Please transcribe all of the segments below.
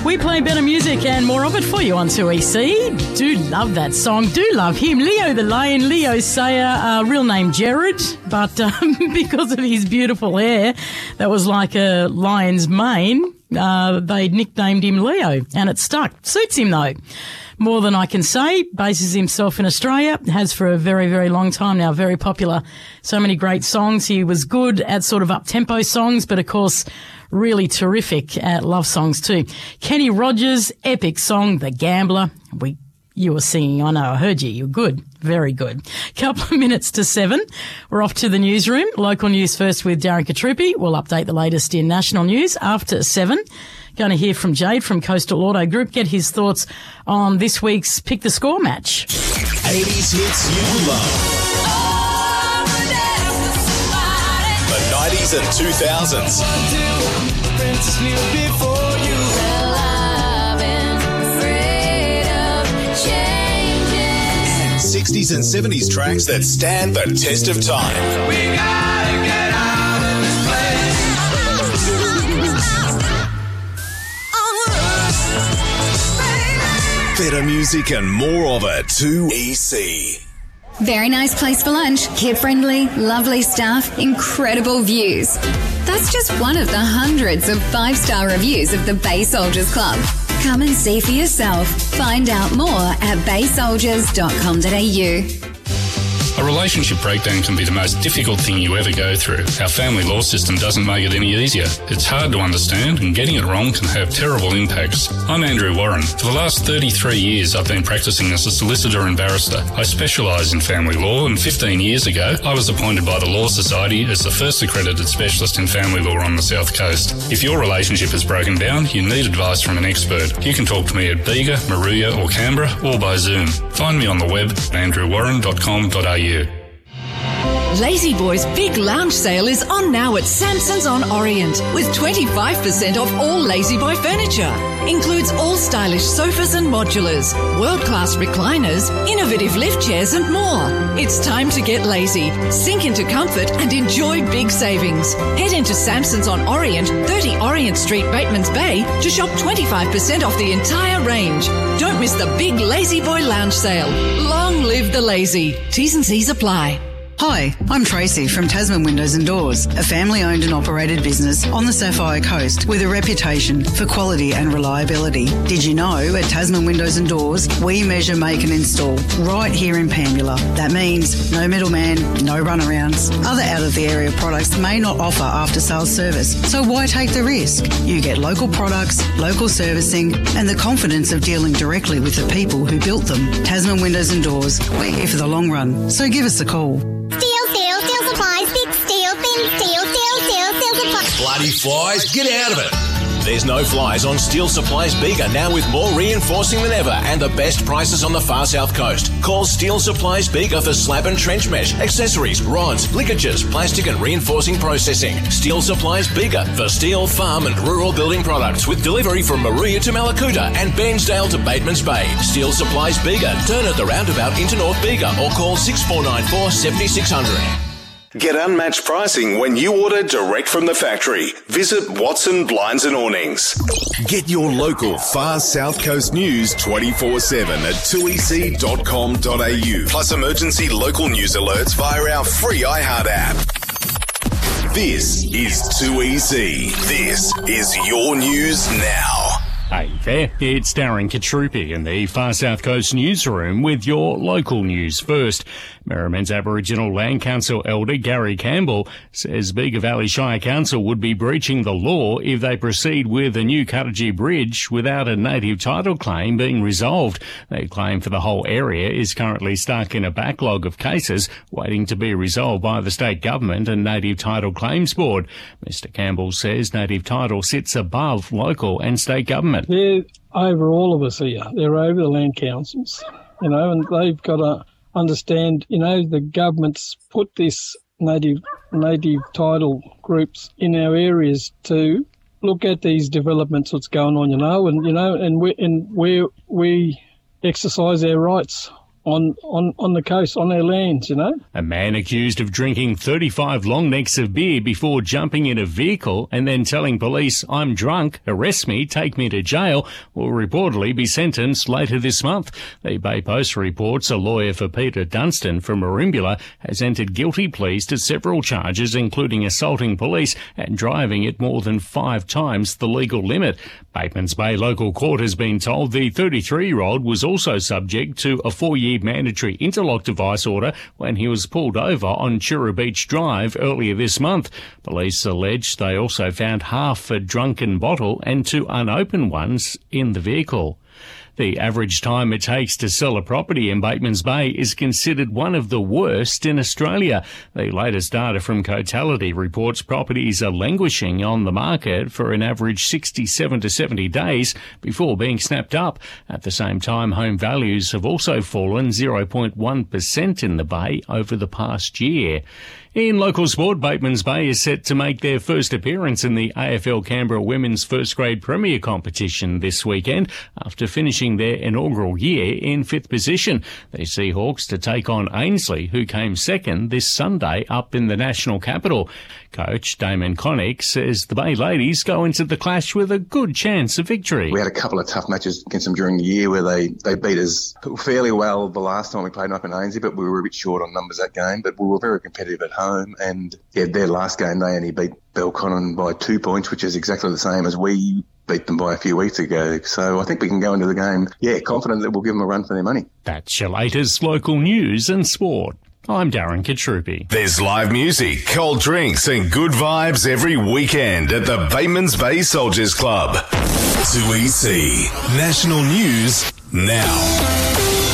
We play better music and more of it for you on 2EC. Do love that song. Do love him. Leo the Lion, Leo Sayer, real name Jared, but because of his beautiful hair that was like a lion's mane, they nicknamed him Leo, and it stuck. Suits him though. More Than I Can Say, bases himself in Australia, has for a very, very long time now, very popular. So many great songs. He was good at sort of up-tempo songs, but of course, really terrific at love songs too. Kenny Rogers, epic song, The Gambler. You were singing, I know, I heard you. You're good. Very good. Couple of minutes to 7. We're off to the newsroom. Local news first with Darren Katrupi. We'll update the latest in national news after 7. Going to hear from Jade from Coastal Auto Group, get his thoughts on this week's Pick the Score match. 80s hits you love. The 90s and 2000s. 60s and 70s tracks that stand the test of time. We gotta get out of this place. Better music and more of it. 2EC. Very nice place for lunch, kid-friendly, lovely staff, incredible views. That's just one of the hundreds of 5-star reviews of the Bay Soldiers Club. Come and see for yourself. Find out more at baysoldiers.com.au. A relationship breakdown can be the most difficult thing you ever go through. Our family law system doesn't make it any easier. It's hard to understand, and getting it wrong can have terrible impacts. I'm Andrew Warren. For the last 33 years, I've been practicing as a solicitor and barrister. I specialise in family law, and 15 years ago, I was appointed by the Law Society as the first accredited specialist in family law on the South Coast. If your relationship has broken down, you need advice from an expert. You can talk to me at Bega, Maruya or Canberra, or by Zoom. Find me on the web at andrewwarren.com.au. Lazy Boy's big lounge sale is on now at Samson's on Orient, with 25% off all Lazy Boy furniture. Includes all stylish sofas and modulars, world-class recliners, innovative lift chairs and more. It's time to get lazy, sink into comfort and enjoy big savings. Head into Samson's on Orient, 30 Orient Street, Batemans Bay to shop 25% off the entire range. Don't miss the big Lazy Boy lounge sale. Long live the lazy. T's and C's apply. Hi, I'm Tracy from Tasman Windows and Doors, a family-owned and operated business on the Sapphire Coast with a reputation for quality and reliability. Did you know at Tasman Windows and Doors, we measure, make and install right here in Pambula. That means no middleman, no runarounds. Other out-of-the-area products may not offer after-sales service, so why take the risk? You get local products, local servicing and the confidence of dealing directly with the people who built them. Tasman Windows and Doors, we're here for the long run, so give us a call. Steel supplies, big steel, thin steel supplies. Bloody flies, get out of it. There's no flies on Steel Supplies Bega, now with more reinforcing than ever and the best prices on the far south coast. Call Steel Supplies Bega for slab and trench mesh, accessories, rods, ligatures, plastic and reinforcing processing. Steel Supplies Bega for steel, farm and rural building products, with delivery from Maruya to Malakuta and Bairnsdale to Batemans Bay. Steel Supplies Bega. Turn at the roundabout into North Bega or call 6494 7600. Get unmatched pricing when you order direct from the factory. Visit Watson Blinds and Awnings. Get your local far south coast news 24/7 at 2ec.com.au. Plus emergency local news alerts via our free iHeart app. This is 2EC. This is your news now. Hey there, it's Darren Katrupi in the Far South Coast newsroom with your local news first. Merriman's Aboriginal Land Council elder Gary Campbell says Bega Valley Shire Council would be breaching the law if they proceed with a new Cuttagee Bridge without a native title claim being resolved. Their claim for the whole area is currently stuck in a backlog of cases waiting to be resolved by the state government and Native Title Claims Board. Mr Campbell says native title sits above local and state government. They're over all of us here. They're over the land councils, and they've got to understand, the government's put this native title groups in our areas to look at these developments that's going on, and we exercise our rights on the coast, on their lands, you know. A man accused of drinking 35 long necks of beer before jumping in a vehicle and then telling police, "I'm drunk, arrest me, take me to jail," will reportedly be sentenced later this month. The Bay Post reports a lawyer for Peter Dunstan from Merimbula has entered guilty pleas to several charges, including assaulting police and driving at more than 5 times the legal limit. Batemans Bay local court has been told the 33-year-old was also subject to a 4-year mandatory interlock device order when he was pulled over on Chura Beach Drive earlier this month. Police allege they also found half a drunken bottle and 2 unopened ones in the vehicle. The average time it takes to sell a property in Batemans Bay is considered one of the worst in Australia. The latest data from Cotality reports properties are languishing on the market for an average 67 to 70 days before being snapped up. At the same time, home values have also fallen 0.1% in the Bay over the past year. In local sport, Batemans Bay is set to make their first appearance in the AFL Canberra Women's First Grade Premier competition this weekend after finishing their inaugural year in 5th position. The Seahawks to take on Ainslie, who came second this Sunday up in the national capital. Coach Damon Connick says the Bay ladies go into the clash with a good chance of victory. We had a couple of tough matches against them during the year where they beat us fairly well the last time we played up in Ainslie, but we were a bit short on numbers that game. But we were very competitive at home, and their last game they only beat Belconnen by 2 points, which is exactly the same as we beat them by a few weeks ago. So I think we can go into the game, confident that we'll give them a run for their money. That's your latest local news and sport. I'm Darren Katrupi. There's live music, cold drinks and good vibes every weekend at the Batemans Bay Soldiers Club. 2EC National News now.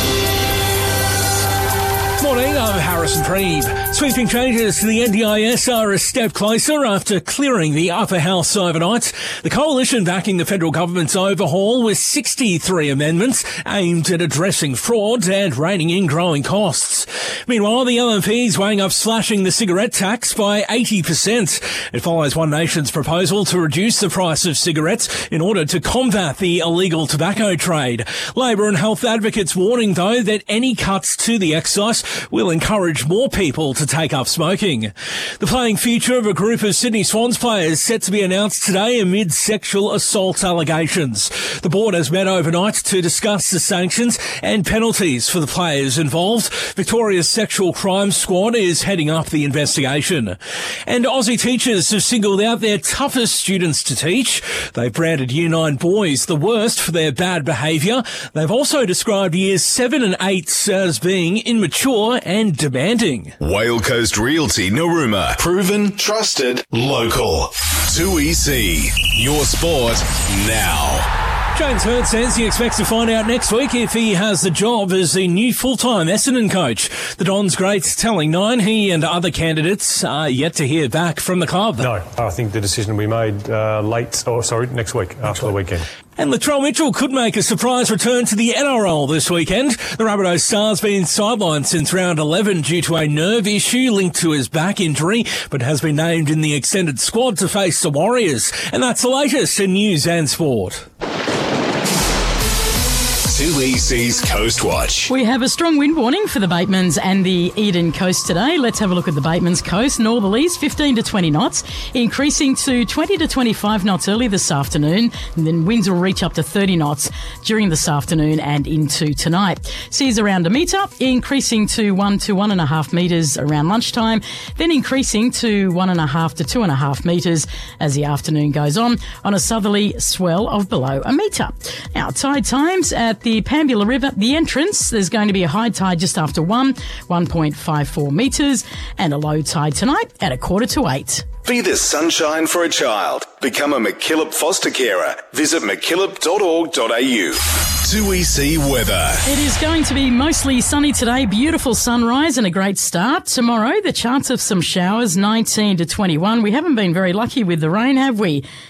Morning, I'm Harrison Preeve. Sweeping changes to the NDIS are a step closer after clearing the upper house overnight. The coalition backing the federal government's overhaul with 63 amendments aimed at addressing fraud and reining in growing costs. Meanwhile, the LNP is weighing up slashing the cigarette tax by 80%. It follows One Nation's proposal to reduce the price of cigarettes in order to combat the illegal tobacco trade. Labor and health advocates warning, though, that any cuts to the excise will encourage more people to take up smoking. The playing future of a group of Sydney Swans players set to be announced today amid sexual assault allegations. The board has met overnight to discuss the sanctions and penalties for the players involved. Victoria's Sexual Crime Squad is heading up the investigation. And Aussie teachers have singled out their toughest students to teach. They've branded Year 9 boys the worst for their bad behaviour. They've also described Years 7 and 8 as being immature and demanding. Whale Coast Realty Narooma. Proven, trusted, local. 2EC. Your sport now. James Hurd says he expects to find out next week if he has the job as the new full-time Essendon coach. The Dons greats telling Nine he and other candidates are yet to hear back from the club. No, I think the decision will be made next week, after the weekend. And Latrell Mitchell could make a surprise return to the NRL this weekend. The Rabbitohs star's been sidelined since round 11 due to a nerve issue linked to his back injury, but has been named in the extended squad to face the Warriors. And that's the latest in news and sport. 2EC's Coast Watch. We have a strong wind warning for the Batemans and the Eden Coast today. Let's have a look at the Batemans Coast. Northerlies 15 to 20 knots, increasing to 20 to 25 knots early this afternoon, and then winds will reach up to 30 knots during this afternoon and into tonight. Seas around a metre, increasing to 1 to 1.5 metres around lunchtime, then increasing to 1.5 to 2.5 metres as the afternoon goes on a southerly swell of below a metre. Now, tide times at the Pambula River, the entrance, there's going to be a high tide just after 1.54 metres, and a low tide tonight at 7:45. Be the sunshine for a child. Become a MacKillop foster carer. Visit mackillop.org.au. 2EC weather. It is going to be mostly sunny today, beautiful sunrise and a great start. Tomorrow, the chance of some showers, 19 to 21. We haven't been very lucky with the rain, have we?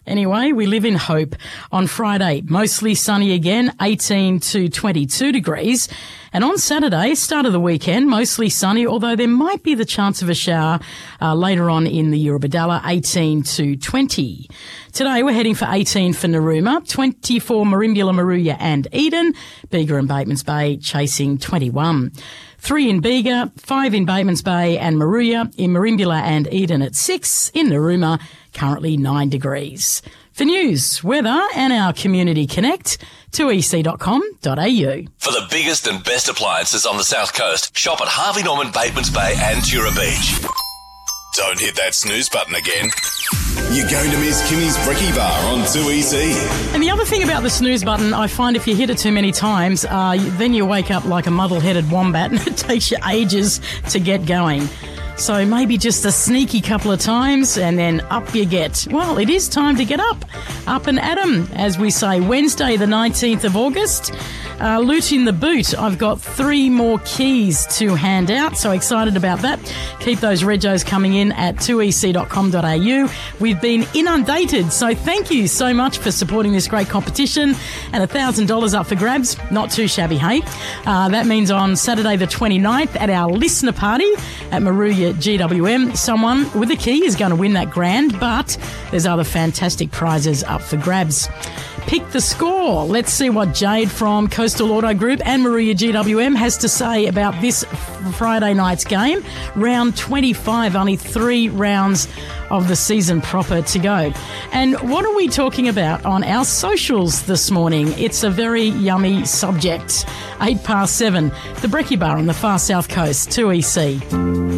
Anyway, we live in hope. On Friday, mostly sunny again, 18 to 22 degrees. And on Saturday, start of the weekend, mostly sunny, although there might be the chance of a shower later on in the Eurobodalla, 18 to 20. Today, we're heading for 18 for Narooma, 20 for Merimbula, Moruya and Eden, Bega and Batemans Bay chasing 21. 3 in Bega, 5 in Batemans Bay and Moruya, in Merimbula and Eden at 6, in Narooma, currently 9 degrees. For news, weather and our Community Connect, 2ec.com.au. For the biggest and best appliances on the South Coast, shop at Harvey Norman, Batemans Bay and Tura Beach. Don't hit that snooze button again. You're going to miss Kimmy's Brekkie Bar on 2EC. And the other thing about the snooze button, I find if you hit it too many times, then you wake up like a muddle-headed wombat and it takes you ages to get going. So maybe just a sneaky couple of times and then up you get. Well, it is time to get up and at 'em, as we say. Wednesday, the 19th of August. Loot in the boot. I've got 3 more keys to hand out, so excited about that. Keep those regos coming in at 2ec.com.au. We've been inundated, so thank you so much for supporting this great competition. And $1,000 up for grabs. Not too shabby, hey? That means on Saturday the 29th at our listener party at Moruya GWM, someone with a key is going to win that grand, but there's other fantastic prizes up for grabs. Pick the score. Let's see what Jade from Coastal Auto Group and Moruya GWM has to say about this Friday night's game. Round 25, only 3 rounds of the season proper to go. And what are we talking about on our socials this morning? It's a very yummy subject. 7:08, the Brekkie Bar on the far south coast, 2EC.